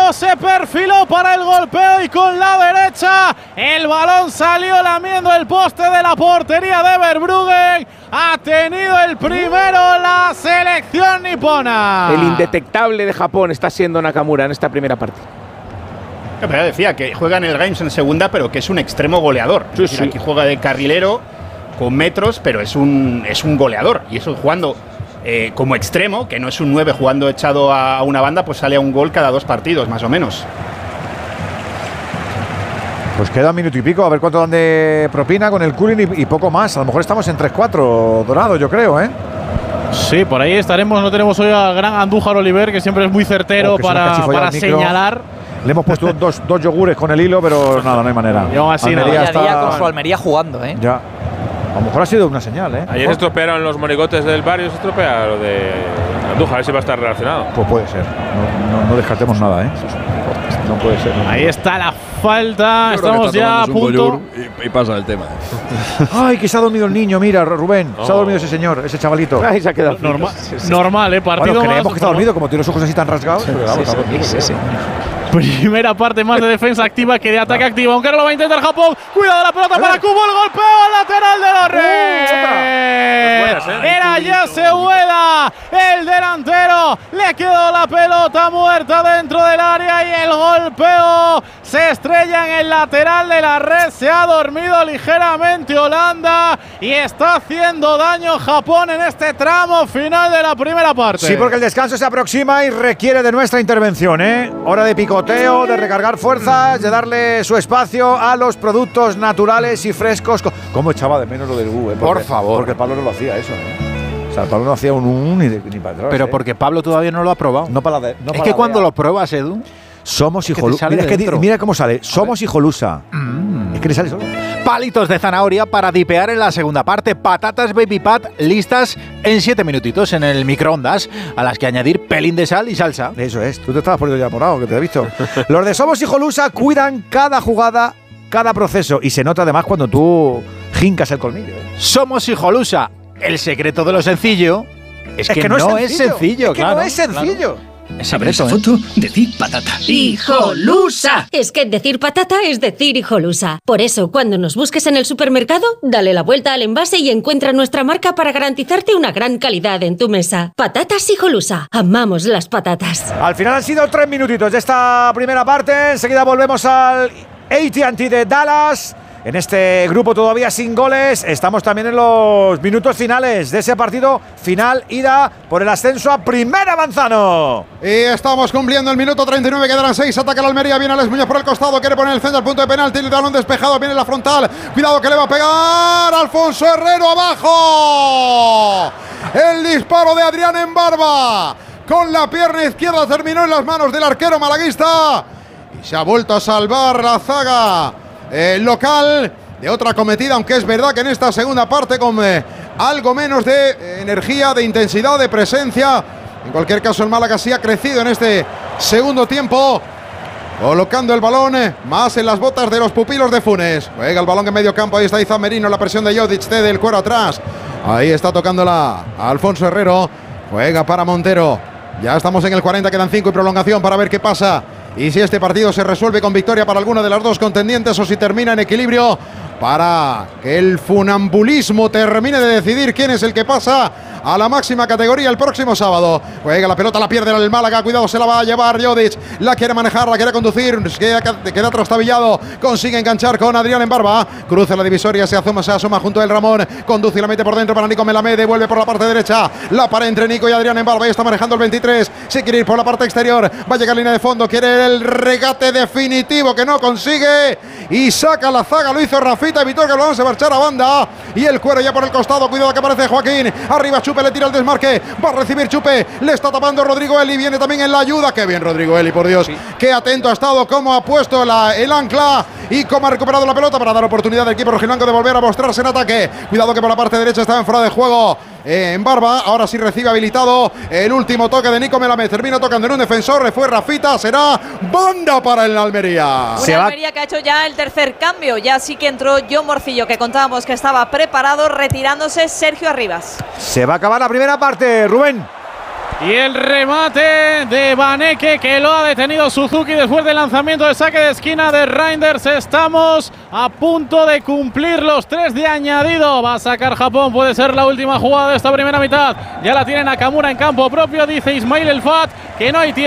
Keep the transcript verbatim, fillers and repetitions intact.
Melo se perfiló para el golpeo y con la derecha el balón salió lamiendo el poste de la portería de Verbruggen. Ha tenido el primero la selección nipona. El indetectable de Japón está siendo Nakamura en esta primera parte. Pero decía que juega en el Reims en segunda, pero que es un extremo goleador. Sí, es decir, sí. Aquí juega de carrilero con metros, pero es un, es un goleador. Y eso jugando eh, como extremo, que no es un nueve jugando echado a una banda, pues sale a un gol cada dos partidos, más o menos. Pues queda un minuto y pico, a ver cuánto dan de propina con el cooling y, y poco más. A lo mejor estamos en tres cuatro, Dorado, yo creo, ¿eh? Sí, por ahí estaremos. No tenemos hoy al gran Andújar Oliver, que siempre es muy certero Oh, para, para señalar. Le hemos puesto dos, dos yogures con el hilo, pero nada, no hay manera. Y aún así, Almería nada. está… Día con su Almería jugando, ¿eh? Ya. A lo mejor ha sido una señal, ¿eh? Ayer se estropearon los monigotes del barrio, se estropea lo de Andújar, a ver si va a estar relacionado. Pues puede ser. No, no, no descartemos nada, ¿eh? No puede ser. No. Ahí está la falta. Yo creo que Estamos está ya a tomándose un punto. goyur y, y pasa el tema. Ay, que se ha dormido el niño, mira, Rubén. No. Se ha dormido ese señor, ese chavalito. Ahí se ha quedado. Normal, Sí, sí. normal, ¿eh? Partido Bueno, creemos más, que está dormido, como tiene los ojos así tan rasgados. Pero vamos, está dormido, sí, sí. Primera parte más de defensa activa que de ataque activo. Aunque ahora lo va a intentar Japón. Cuidado la pelota para Kubo. El golpeo al lateral de los Reyes. Buenas, ¿eh? Era Yase Ueda, el delantero. Le quedó la pelota muerta dentro del área y el golpeo se estrella en el lateral de la red. Se ha dormido ligeramente Holanda y está haciendo daño Japón en este tramo final de la primera parte. Sí, porque el descanso se aproxima y requiere de nuestra intervención, ¿eh? Hora de picoteo, de recargar fuerzas, de darle su espacio a los productos naturales y frescos. ¿Cómo echaba de menos lo del U, eh? Porque, Por favor. Porque el Pablo no lo hacía eso, ¿eh? O sea, el Pablo no hacía un un ni, de, ni para atrás. Pero ¿eh? porque Pablo todavía no lo ha probado. No para la de, no es para que la cuando de- lo pruebas, Edu, Somos que te hijolusa. sale Mira, de es que di- dentro. mira cómo sale. Somos hijolusa. Es que le sale solo. palitos de zanahoria para dipear en la segunda parte. Patatas Baby Pat listas en siete minutitos en el microondas, a las que añadir pelín de sal y salsa. Eso es. Tú te estabas poniendo ya morado, que te he visto. Los de Somos Hijolusa cuidan cada jugada, cada proceso. Y se nota además cuando tú jincas el colmillo, ¿eh? Somos Hijolusa. El secreto de lo sencillo es, Es que, que no, no es es sencillo. sencillo. Es que claro, no es sencillo. claro. Es A ver esa secreto, ¿eh? foto, decid patata. ¡Hijolusa! Es que decir patata es decir hijolusa. Por eso, cuando nos busques en el supermercado, dale la vuelta al envase y encuentra nuestra marca para garantizarte una gran calidad en tu mesa. Patatas Hijolusa. Amamos las patatas. Al final han sido tres minutitos de esta primera parte. Enseguida volvemos al A T and T de Dallas. En este grupo todavía sin goles. Estamos también en los minutos finales de ese partido final, ida por el ascenso a Primera Manzano. Y estamos cumpliendo el minuto treinta y nueve, quedarán seis. Ataca la Almería, viene Alex Muñoz por el costado, quiere poner el centro al punto de penalti. El balón despejado, viene la frontal. Cuidado que le va a pegar Alfonso Herrero abajo. El disparo de Adrián Embarba con la pierna izquierda terminó en las manos del arquero malaguista y se ha vuelto a salvar la zaga eh, local de otra cometida, aunque es verdad que en esta segunda parte con eh, algo menos de eh, energía, de intensidad, de presencia. En cualquier caso el Málaga sí ha crecido en este segundo tiempo, colocando el balón eh, más en las botas de los pupilos de Funes. Juega el balón en medio campo, ahí está Izan Merino, la presión de Jodic, cede el cuero atrás. Ahí está tocándola Alfonso Herrero, juega para Montero. Ya estamos en el cuarenta, quedan cinco y prolongación para ver qué pasa. Y si este partido se resuelve con victoria para alguna de las dos contendientes o si termina en equilibrio, para que el funambulismo termine de decidir quién es el que pasa a la máxima categoría el próximo sábado. Juega la pelota, la pierde el Málaga, cuidado, se la va a llevar Jodic, la quiere manejar, la quiere conducir, queda, queda trastabillado, consigue enganchar con Adrián Embarba, cruza la divisoria, se asoma, se asoma junto a el Ramón, conduce y la mete por dentro para Nico Melamed, devuelve por la parte derecha, la pared entre Nico y Adrián Embarba, y está manejando el veintitrés, se quiere ir por la parte exterior, va a llegar línea de fondo, quiere el regate definitivo que no consigue, y saca la zaga, lo hizo Rafita, evitó que el balón se marchara a banda, y el cuero ya por el costado, cuidado que aparece Joaquín, arriba Chupe, le tira el desmarque, va a recibir Chupe, le está tapando Rodrigo Eli, viene también en la ayuda, qué bien Rodrigo Eli, por Dios, sí. Qué atento ha estado, cómo ha puesto la, el ancla y cómo ha recuperado la pelota para dar oportunidad al equipo rojiblanco de volver a mostrarse en ataque, cuidado que por la parte derecha estaba en fuera de juego eh, en Barba, ahora sí recibe habilitado el último toque de Nico Melamed, termina tocando en un defensor, le fue Rafita, será banda para el Almería. Una Almería que ha hecho ya el tercer cambio, ya sí que entró John Morcillo, que contábamos que estaba preparado, retirándose Sergio Arribas. Se va a acabar la primera parte, Rubén. Y el remate de Baneke, que lo ha detenido Suzuki después del lanzamiento de saque de esquina de Reinders. Estamos a punto de cumplir los tres de añadido. Va a sacar Japón, puede ser la última jugada de esta primera mitad. Ya la tiene Nakamura en campo propio, dice Ismail El Fat, que no hay tiempo.